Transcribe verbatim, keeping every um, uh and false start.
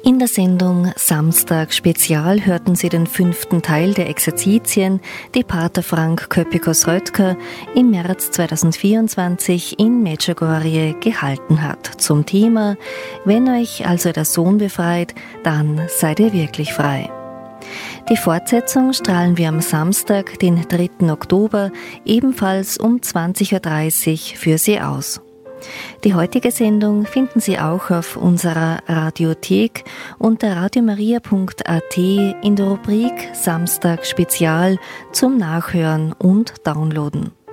In der Sendung Samstag Spezial hörten Sie den fünften Teil der Exerzitien, die Pater Frank Köpikos-Röttger im März zweitausendvierundzwanzig in Medjugorje gehalten hat zum Thema „Wenn euch also der Sohn befreit, dann seid ihr wirklich frei". Die Fortsetzung strahlen wir am Samstag, den dritten Oktober, ebenfalls um zwanzig Uhr dreißig für Sie aus. Die heutige Sendung finden Sie auch auf unserer Radiothek unter radiomaria punkt a t in der Rubrik Samstag Spezial zum Nachhören und Downloaden.